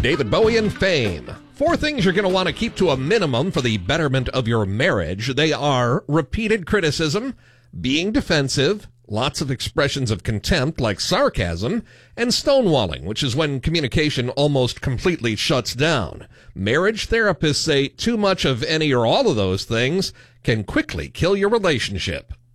David Bowie and Fame. 4 things you're going to want to keep to a minimum for the betterment of your marriage. They are repeated criticism, being defensive, lots of expressions of contempt like sarcasm, and stonewalling, which is when communication almost completely shuts down. Marriage therapists say too much of any or all of those things can quickly kill your relationship.